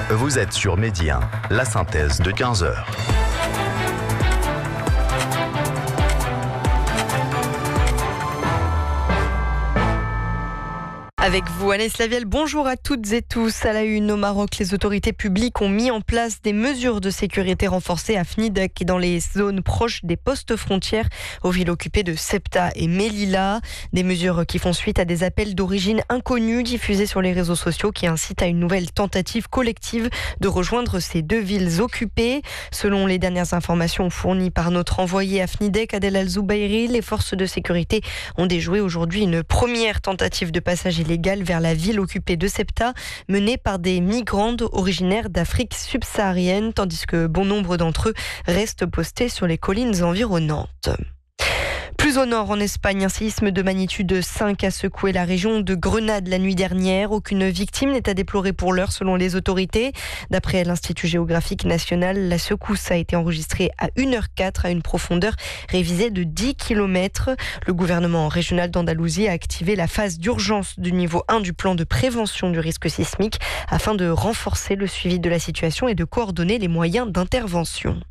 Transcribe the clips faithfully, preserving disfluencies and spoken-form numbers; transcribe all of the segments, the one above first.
Vous êtes sur Midi un, la synthèse de quinze heures. Avec vous, Anaïs Lavielle, bonjour à toutes et tous. À la une, au Maroc, les autorités publiques ont mis en place des mesures de sécurité renforcées à Fnidak et dans les zones proches des postes frontières aux villes occupées de Ceuta et Melilla. Des mesures qui font suite à des appels d'origine inconnue diffusés sur les réseaux sociaux qui incitent à une nouvelle tentative collective de rejoindre ces deux villes occupées. Selon les dernières informations fournies par notre envoyé à Fnidak, Adel Al-Zoubairi, les forces de sécurité ont déjoué aujourd'hui une première tentative de passage illégal vers la ville occupée de Ceuta, menée par des migrantes originaires d'Afrique subsaharienne, tandis que bon nombre d'entre eux restent postés sur les collines environnantes. Plus au nord, en Espagne, un séisme de magnitude cinq a secoué la région de Grenade la nuit dernière. Aucune victime n'est à déplorer pour l'heure selon les autorités. D'après l'Institut géographique national, la secousse a été enregistrée à une heure quatre à une profondeur révisée de dix kilomètres. Le gouvernement régional d'Andalousie a activé la phase d'urgence du niveau un du plan de prévention du risque sismique afin de renforcer le suivi de la situation et de coordonner les moyens d'intervention.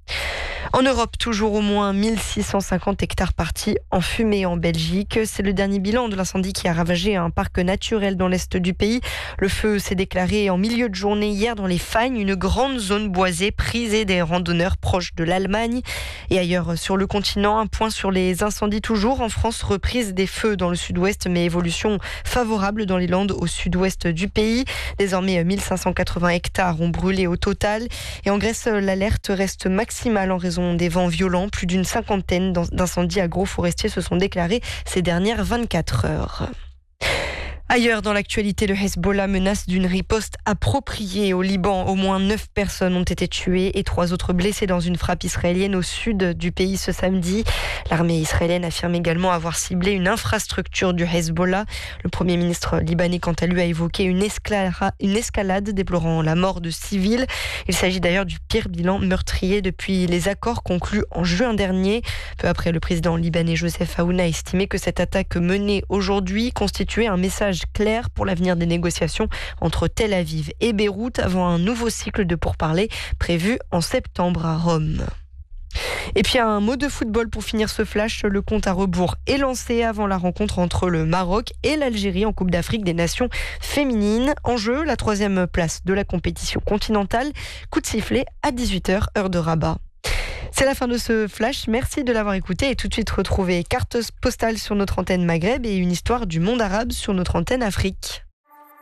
En Europe, toujours au moins mille six cent cinquante hectares partis en fumée en Belgique. C'est le dernier bilan de l'incendie qui a ravagé un parc naturel dans l'est du pays. Le feu s'est déclaré en milieu de journée hier dans les Fagnes, une grande zone boisée prisée des randonneurs proches de l'Allemagne. Et ailleurs sur le continent, un point sur les incendies toujours. En France, reprise des feux dans le sud-ouest, mais évolution favorable dans les Landes au sud-ouest du pays. Désormais, mille cinq cent quatre-vingts hectares ont brûlé au total. Et en Grèce, l'alerte reste maximale en raison des vents violents. Plus d'une cinquantaine d'incendies agroforestiers se sont déclarés ces dernières vingt-quatre heures. Ailleurs dans l'actualité, le Hezbollah menace d'une riposte appropriée au Liban. Au moins neuf personnes ont été tuées et trois autres blessées dans une frappe israélienne au sud du pays ce samedi. L'armée israélienne affirme également avoir ciblé une infrastructure du Hezbollah. Le Premier ministre libanais, quant à lui, a évoqué une, escala- une escalade déplorant la mort de civils. Il s'agit d'ailleurs du pire bilan meurtrier depuis les accords conclus en juin dernier. Peu après, le président libanais Joseph Aoun a estimé que cette attaque menée aujourd'hui constituait un message clair pour l'avenir des négociations entre Tel Aviv et Beyrouth avant un nouveau cycle de pourparlers prévu en septembre à Rome. Et puis un mot de football pour finir ce flash. Le compte à rebours est lancé avant la rencontre entre le Maroc et l'Algérie en Coupe d'Afrique des Nations féminines. En jeu, la troisième place de la compétition continentale. Coup de sifflet à dix-huit heures, heure de Rabat. C'est la fin de ce flash, merci de l'avoir écouté et tout de suite retrouvez carte postale sur notre antenne Maghreb et une histoire du monde arabe sur notre antenne Afrique.